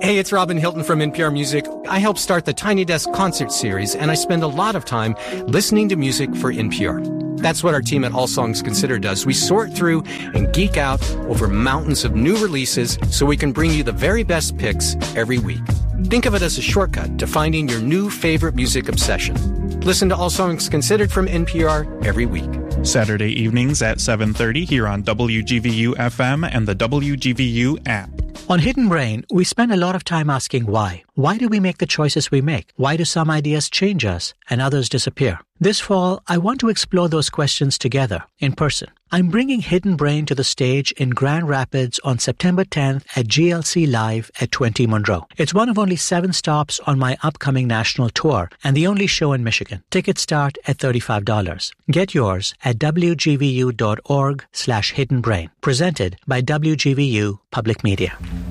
Hey, it's Robin Hilton from NPR Music. I help start the Tiny Desk concert series, and I spend a lot of time listening to music for NPR. That's what our team at All Songs Considered does. We sort through and geek out over mountains of new releases so we can bring you the very best picks every week. Think of it as a shortcut to finding your new favorite music obsession. Listen to All Songs Considered from NPR every week. Saturday evenings at 7:30 here on WGVU FM and the WGVU app. On Hidden Brain, we spend a lot of time asking why. Why do we make the choices we make? Why do some ideas change us and others disappear? This fall, I want to explore those questions together, in person. I'm bringing Hidden Brain to the stage in Grand Rapids on September 10th at GLC Live at 20 Monroe. It's one of only 7 stops on my upcoming national tour and the only show in Michigan. Tickets start at $35. Get yours at wgvu.org/hiddenbrain. Presented by WGVU Public Media.